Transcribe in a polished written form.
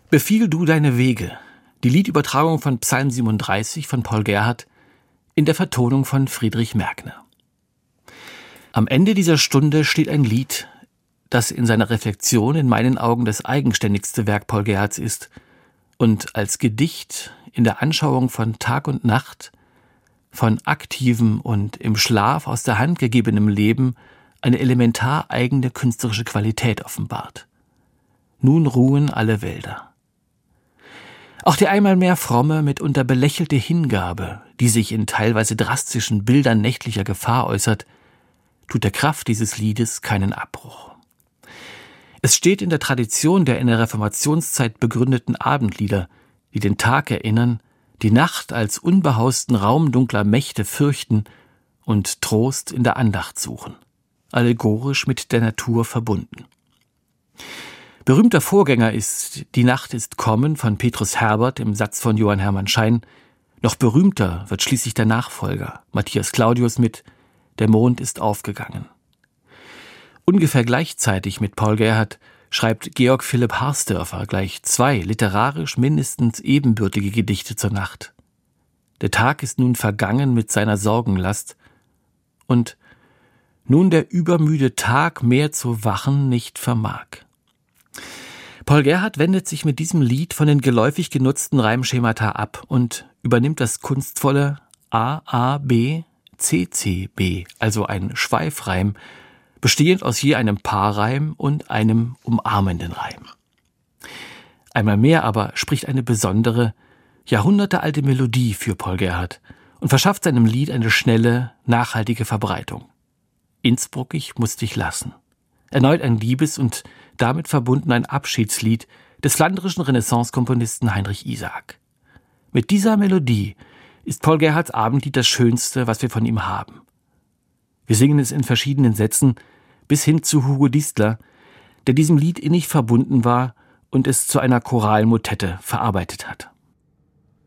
Befiehl du deine Wege. Die Liedübertragung von Psalm 37 von Paul Gerhardt in der Vertonung von Friedrich Merkner. Am Ende dieser Stunde steht ein Lied, das in seiner Reflexion in meinen Augen das eigenständigste Werk Paul Gerhardts ist und als Gedicht in der Anschauung von Tag und Nacht, von aktivem und im Schlaf aus der Hand gegebenem Leben eine elementar eigene künstlerische Qualität offenbart. Nun ruhen alle Wälder. Auch die einmal mehr fromme, mitunter belächelte Hingabe, die sich in teilweise drastischen Bildern nächtlicher Gefahr äußert, tut der Kraft dieses Liedes keinen Abbruch. Es steht in der Tradition der in der Reformationszeit begründeten Abendlieder, die den Tag erinnern, die Nacht als unbehausten Raum dunkler Mächte fürchten und Trost in der Andacht suchen, allegorisch mit der Natur verbunden. Berühmter Vorgänger ist Die Nacht ist kommen von Petrus Herbert im Satz von Johann Hermann Schein. Noch berühmter wird schließlich der Nachfolger, Matthias Claudius mit Der Mond ist aufgegangen. Ungefähr gleichzeitig mit Paul Gerhardt schreibt Georg Philipp Harsdörfer gleich 2 literarisch mindestens ebenbürtige Gedichte zur Nacht. Der Tag ist nun vergangen mit seiner Sorgenlast und nun der übermüde Tag mehr zu wachen nicht vermag. Paul Gerhardt wendet sich mit diesem Lied von den geläufig genutzten Reimschemata ab und übernimmt das kunstvolle A-A-B, C-C-B, also ein Schweifreim, bestehend aus je einem Paarreim und einem umarmenden Reim. Einmal mehr aber spricht eine besondere, jahrhundertealte Melodie für Paul Gerhardt und verschafft seinem Lied eine schnelle, nachhaltige Verbreitung. Innsbruck, ich muss dich lassen. Erneut ein Liebes- und damit verbunden ein Abschiedslied des flandrischen Renaissance-Komponisten Heinrich Isaac. Mit dieser Melodie ist Paul Gerhardts Abendlied das Schönste, was wir von ihm haben. Wir singen es in verschiedenen Sätzen bis hin zu Hugo Distler, der diesem Lied innig verbunden war und es zu einer choralen Motette verarbeitet hat.